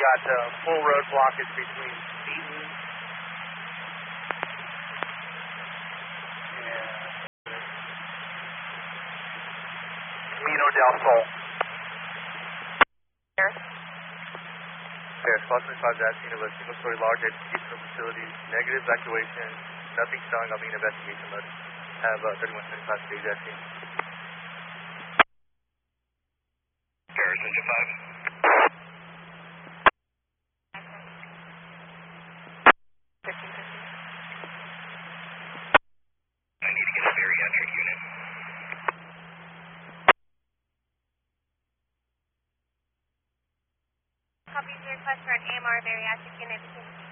got full road blockage between Seaton and Camino del Sol. Paris, Class 25 is asking of a single-story large educational facility, negative evacuation, nothing showing. I'll be in investigation mode. Have 3175 stage asking. Paris, Engine 5. 1550. I need to get a bariatric unit. Copy your request for an AMR bariatric unit between